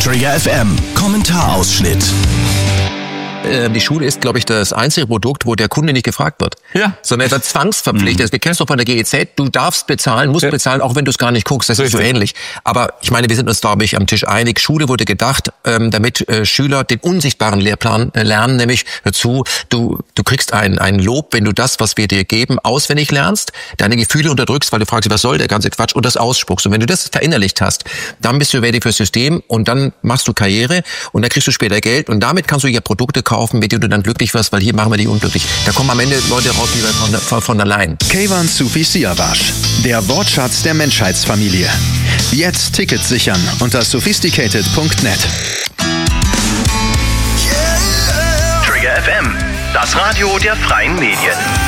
Trigger FM Kommentarausschnitt. Die Schule ist, glaube ich, das einzige Produkt, wo der Kunde nicht gefragt wird. Ja. Sondern er wird zwangsverpflichtet. Wir kennen es doch von der GEZ. Du darfst bezahlen, musst bezahlen, auch wenn du es gar nicht guckst. Das ist so ähnlich. Aber ich meine, wir sind uns, glaube ich, am Tisch einig. Schule wurde gedacht, damit Schüler den unsichtbaren Lehrplan lernen. Nämlich, hör zu, du kriegst ein Lob, wenn du das, was wir dir geben, auswendig lernst, deine Gefühle unterdrückst, weil du fragst, was soll der ganze Quatsch, und das ausspuckst. Und wenn du das verinnerlicht hast, dann bist du ready fürs System und dann machst du Karriere und dann kriegst du später Geld und damit kannst du ja Produkte kaufen, mit denen du dann glücklich wirst, weil hier machen wir dich unglücklich. Da kommen am Ende Leute raus, die von allein. Keyvan Sufi Siavash, der Wortschatz der Menschheitsfamilie. Jetzt Tickets sichern unter sophisticated.net. Trigger FM, das Radio der freien Medien.